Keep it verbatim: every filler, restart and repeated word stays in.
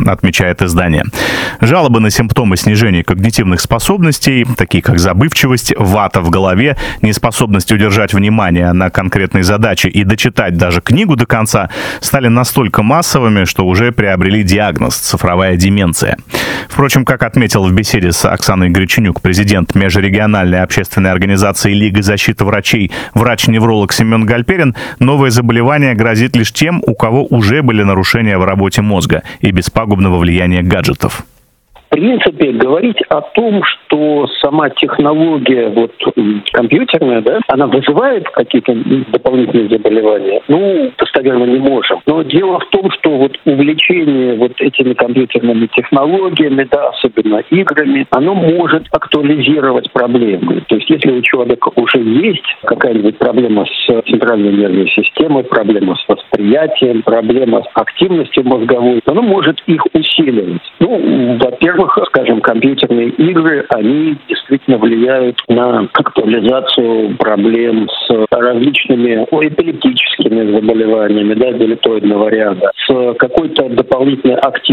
отмечает издание. Жалобы на симптомы снижения когнитивных способностей, такие как забывчивость, вата в голове, неспособность удержать внимание на конкретной задаче и дочитать даже книгу до конца, стали настолько массовыми, что уже приобрели диагноз – цифровая деменция. Впрочем, как отметил в беседе с Оксаной Греченюк президент межрегиональной общественной организации Лига защиты врачей, врач-невролог Семен Гальперин, новое заболевание грозит лишь тем, у кого уже были нарушения в работе мозга и без пагубного влияния гаджетов. В принципе, говорить о том, что сама технология вот, компьютерная, да, она вызывает какие-то дополнительные заболевания, ну, достоверно не можем. Но дело в том, что вот увлечение вот этими компьютерными технологиями, да, особенно играми, оно может актуализировать проблемы. То есть, если у человека уже есть какая-нибудь проблема с центральной нервной системой, проблема с восприятием, проблема с активностью мозговой, оно может их усиливать. Ну, во-первых, скажем, компьютерные игры, они действительно влияют на актуализацию проблем с различными эпилептическими заболеваниями, да, делетоидного ряда, с какой-то дополнительной активностью